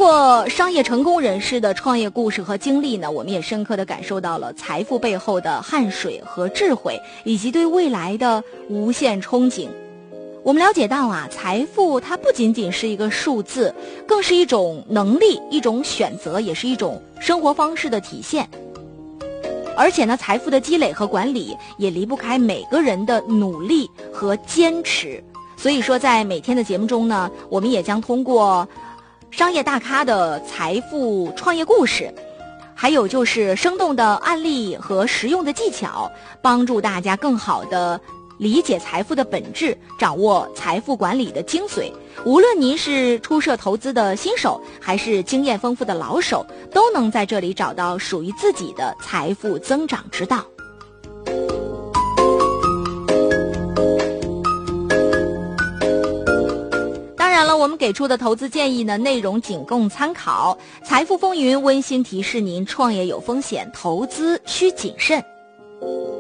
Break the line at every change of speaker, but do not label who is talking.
过商业成功人士的创业故事和经历呢，我们也深刻地感受到了财富背后的汗水和智慧，以及对未来的无限憧憬。我们了解到啊，财富它不仅仅是一个数字，更是一种能力，一种选择，也是一种生活方式的体现。而且呢，财富的积累和管理也离不开每个人的努力和坚持。所以说在每天的节目中呢，我们也将通过商业大咖的财富创业故事，还有就是生动的案例和实用的技巧，帮助大家更好的理解财富的本质，掌握财富管理的精髓。无论您是初涉投资的新手，还是经验丰富的老手，都能在这里找到属于自己的财富增长之道。我们给出的投资建议呢，内容仅供参考。财富风云温馨提示您，创业有风险，投资需谨慎。